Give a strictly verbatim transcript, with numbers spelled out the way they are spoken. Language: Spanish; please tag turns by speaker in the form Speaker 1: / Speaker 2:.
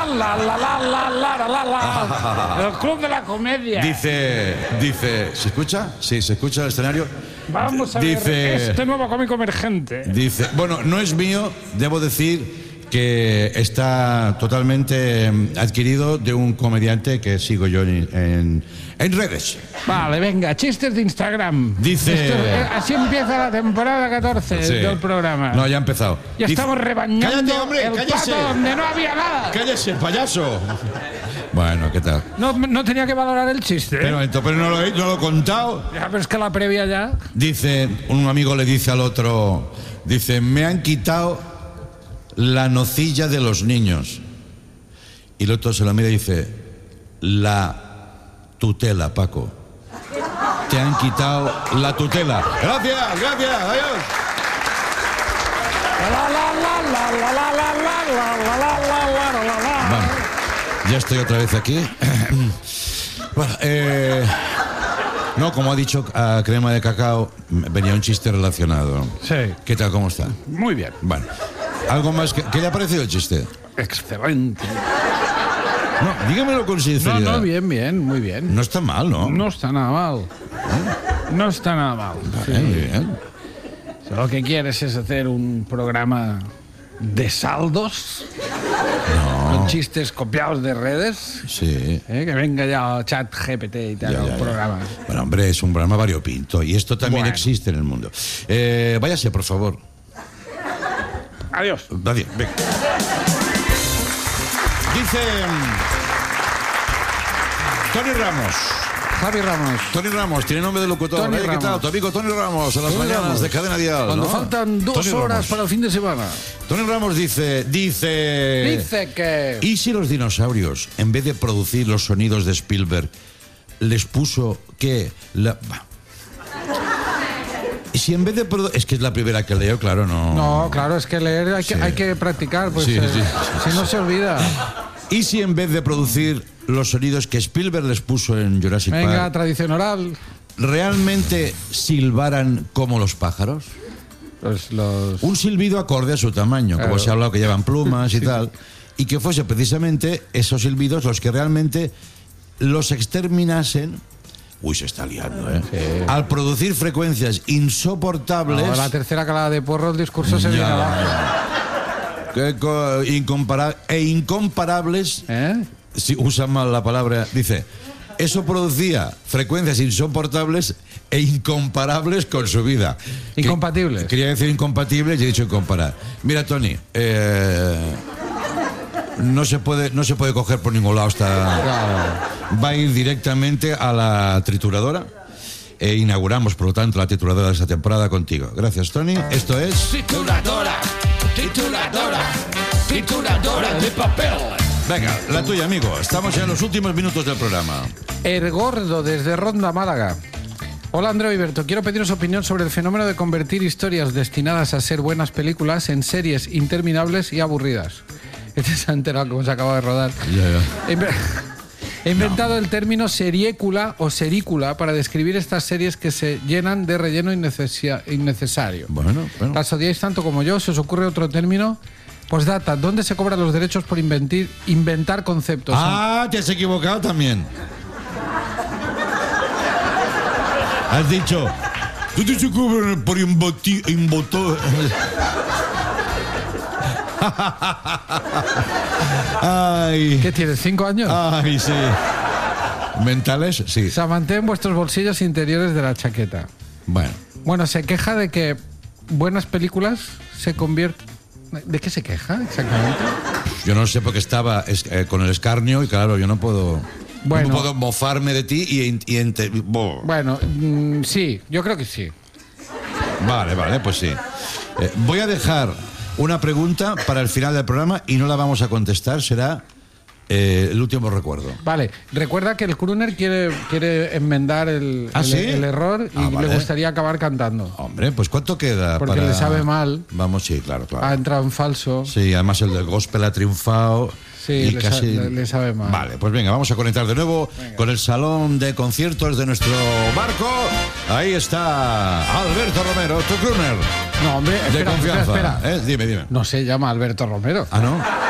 Speaker 1: la, la, la, la, la, la, la. El Club de la Comedia.
Speaker 2: Dice, dice, ¿se escucha? Sí, ¿se escucha el escenario?
Speaker 1: Vamos a
Speaker 2: dice,
Speaker 1: ver este nuevo cómico emergente.
Speaker 2: Dice, bueno, no es mío, debo decir que está totalmente adquirido de un comediante que sigo yo en, en, en redes.
Speaker 1: Vale, venga, chistes de Instagram.
Speaker 2: Dice...
Speaker 1: Esto, eh, así empieza la temporada catorce sí. del programa.
Speaker 2: No, ya ha empezado.
Speaker 1: Ya
Speaker 2: Dice,
Speaker 1: estamos rebañando
Speaker 2: cállate, hombre,
Speaker 1: el
Speaker 2: cállese.
Speaker 1: pato donde no había nada.
Speaker 2: ¡Cállese, payaso! Bueno, ¿qué tal?
Speaker 1: No, no tenía que valorar el chiste. ¿eh?
Speaker 2: Pero, pero no, lo he, no lo he contado.
Speaker 1: Ya, pero es que la previa ya...
Speaker 2: Dice, un amigo le dice al otro, dice, me han quitado la nocilla de los niños. Y el otro se lo mira y dice, la tutela, Paco. Te han quitado la tutela. Gracias, gracias, adiós. Bueno, ya estoy otra vez aquí. Bueno, eh, no, como ha dicho a Crema de Cacao, venía un chiste relacionado.
Speaker 1: Sí.
Speaker 2: ¿Qué tal, cómo está?
Speaker 1: Muy bien.
Speaker 2: Bueno, ¿algo más? que ¿Qué le ha parecido el chiste?
Speaker 1: Excelente.
Speaker 2: No, dígamelo con sinceridad.
Speaker 1: No, no, bien, bien, muy bien.
Speaker 2: No está mal, ¿no?
Speaker 1: No está nada mal. ¿Eh? No está nada mal.
Speaker 2: Sí. Bien, bien.
Speaker 1: Si lo que quieres es hacer un programa de saldos,
Speaker 2: no.
Speaker 1: con chistes copiados de redes,
Speaker 2: sí.
Speaker 1: ¿eh? Que venga ya Chat G P T y tal, ya, ya, un programa.
Speaker 2: Ya. Bueno, hombre, es un programa variopinto y esto también bueno. existe en el mundo. Eh, váyase, por favor.
Speaker 1: Adiós.
Speaker 2: Adiós. Venga. Dice Tony Ramos.
Speaker 1: Javi Ramos.
Speaker 2: Tony Ramos, tiene nombre de locutor.
Speaker 1: Tony
Speaker 2: ¿Qué
Speaker 1: Ramos.
Speaker 2: tal? Tu amigo Tony Ramos, a las
Speaker 1: Tony
Speaker 2: mañanas
Speaker 1: Ramos.
Speaker 2: de Cadena Dial.
Speaker 1: Cuando
Speaker 2: ¿no?
Speaker 1: faltan dos
Speaker 2: Tony
Speaker 1: horas
Speaker 2: Ramos.
Speaker 1: para el fin de semana.
Speaker 2: Tony Ramos dice, dice...
Speaker 1: Dice que...
Speaker 2: ¿Y si los dinosaurios, en vez de producir los sonidos de Spielberg, les puso que... La... Si en vez de produ- es que es la primera que leo, claro, no.
Speaker 1: No, claro, es que leer hay que,
Speaker 2: sí.
Speaker 1: hay que practicar, pues
Speaker 2: sí,
Speaker 1: eh,
Speaker 2: sí.
Speaker 1: si no se olvida.
Speaker 2: ¿Y si en vez de producir los sonidos que Spielberg les puso en Jurassic
Speaker 1: Venga,
Speaker 2: Park,
Speaker 1: tradición oral.
Speaker 2: realmente silbaran como los pájaros?
Speaker 1: Pues los...
Speaker 2: Un silbido acorde a su tamaño,
Speaker 1: claro.
Speaker 2: como se ha hablado que llevan plumas y
Speaker 1: sí,
Speaker 2: tal, y que fuese precisamente esos silbidos los que realmente los exterminasen. Uy, se está liando, ¿eh?
Speaker 1: Sí.
Speaker 2: Al producir frecuencias insoportables...
Speaker 1: No, la tercera calada de porro, el discurso se viene abajo.
Speaker 2: Que co- incompara- e incomparables...
Speaker 1: ¿Eh?
Speaker 2: Si usan mal la palabra... Dice, eso producía frecuencias insoportables e incomparables con su vida.
Speaker 1: Incompatibles.
Speaker 2: Que, quería decir incompatibles y he dicho incomparar. Mira, Tony... Eh, no se puede no se puede coger por ningún lado esta...
Speaker 1: Claro.
Speaker 2: Va a ir directamente a la trituradora e inauguramos, por lo tanto, la trituradora de esta temporada contigo. Gracias, Tony. Esto es...
Speaker 3: Trituradora, trituradora, trituradora de papel.
Speaker 2: Venga, la tuya, amigo. Estamos ya en los últimos minutos del programa.
Speaker 1: El Gordo, desde Ronda, Málaga. Hola, Andreu y Berto. Quiero pediros opinión sobre el fenómeno de convertir historias destinadas a ser buenas películas en series interminables y aburridas. Este se ha enterado cómo se acaba de rodar.
Speaker 2: Ya, ya.
Speaker 1: He inve- He inventado no. el término seriécula o serícula para describir estas series que se llenan de relleno innecesia- innecesario.
Speaker 2: Bueno, bueno.
Speaker 1: ¿Las odiáis tanto como yo? ¿Se os ocurre otro término? Postdata, ¿dónde se cobran los derechos por inventir, inventar conceptos?
Speaker 2: Ah, te has equivocado también. Has dicho... ¿Dónde se cobran por inventar? Ay.
Speaker 1: ¿Qué tienes? ¿Cinco años?
Speaker 2: Ay, sí. ¿Mentales? Sí.
Speaker 1: O sea, mantén vuestros bolsillos interiores de la chaqueta.
Speaker 2: Bueno.
Speaker 1: Bueno, se queja de que buenas películas se convierten... ¿De qué se queja exactamente?
Speaker 2: Yo no sé porque estaba es, eh, con el escarnio y claro, yo no puedo...
Speaker 1: Bueno.
Speaker 2: No puedo mofarme de ti y... y ente- bo.
Speaker 1: Bueno, mmm, sí, yo creo que sí.
Speaker 2: Vale, vale, pues sí. Eh, voy a dejar una pregunta para el final del programa y no la vamos a contestar, será eh, el último recuerdo.
Speaker 1: Vale, recuerda que el crooner quiere, quiere enmendar el,
Speaker 2: ¿Ah,
Speaker 1: el,
Speaker 2: sí?
Speaker 1: el error y
Speaker 2: Ah, vale.
Speaker 1: le gustaría acabar cantando.
Speaker 2: Hombre, pues ¿cuánto queda?
Speaker 1: Porque
Speaker 2: para...
Speaker 1: le sabe mal.
Speaker 2: Vamos, sí, claro, claro.
Speaker 1: Ha entrado en falso.
Speaker 2: Sí, además el del gospel ha triunfado.
Speaker 1: Sí,
Speaker 2: y
Speaker 1: le,
Speaker 2: casi...
Speaker 1: sa- le, le sabe mal.
Speaker 2: Vale, pues venga, vamos a conectar de nuevo
Speaker 1: Venga.
Speaker 2: con el salón de conciertos de nuestro barco. Ahí está Alberto Romero, tu crooner
Speaker 1: No, hombre,
Speaker 2: de
Speaker 1: espera,
Speaker 2: confianza.
Speaker 1: espera, espera.
Speaker 2: ¿Eh? Dime, dime.
Speaker 1: No se llama Alberto Romero.
Speaker 2: Ah, ¿no?